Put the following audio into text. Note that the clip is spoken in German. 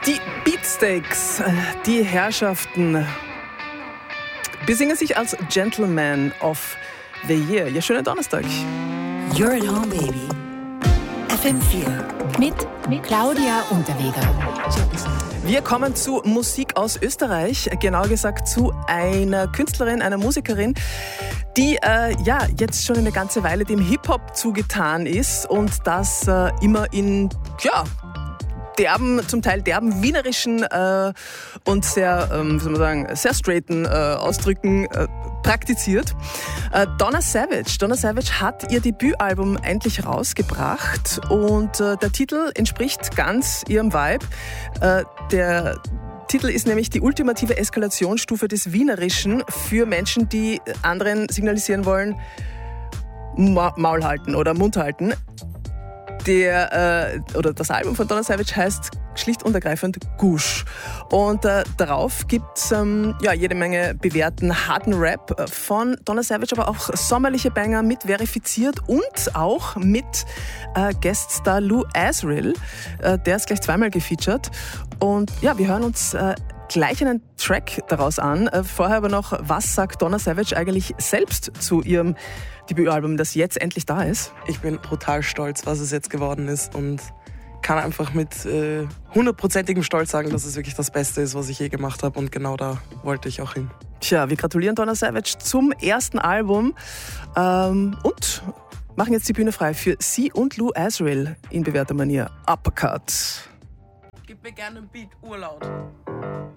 Die Beatsteaks, die Herrschaften, besingen sich als Gentleman of the Year. Ja, schönen Donnerstag. You're at home, baby. FM4 mit Claudia Unterweger. Wir kommen zu Musik aus Österreich, genauer gesagt zu einer Künstlerin, einer Musikerin, die jetzt schon eine ganze Weile dem Hip-Hop zugetan ist und das immer in zum Teil derben wienerischen und sehr, sehr straighten Ausdrücken praktiziert. Donna Savage hat ihr Debütalbum endlich rausgebracht und der Titel entspricht ganz ihrem Vibe. Der Titel ist nämlich die ultimative Eskalationsstufe des Wienerischen für Menschen, die anderen signalisieren wollen, Maul halten oder Mund halten. Das Album von Donna Savage heißt schlicht und ergreifend Gush. Und darauf gibt's jede Menge bewährten harten Rap von Donna Savage, aber auch sommerliche Banger mit verifiziert und auch mit Gueststar Lou Asriel. Der ist gleich zweimal gefeatured. Und ja, wir hören uns gleich einen Track daraus an. Vorher aber noch, was sagt Donna Savage eigentlich selbst zu ihrem Debütalbum, das jetzt endlich da ist? Ich bin brutal stolz, was es jetzt geworden ist und kann einfach mit 100%igem Stolz sagen, dass es wirklich das Beste ist, was ich je gemacht habe, und genau da wollte ich auch hin. Tja, wir gratulieren Donna Savage zum ersten Album und machen jetzt die Bühne frei für sie und Lou Asriel in bewährter Manier. Uppercut. Gib mir gerne einen Beat, urlaut.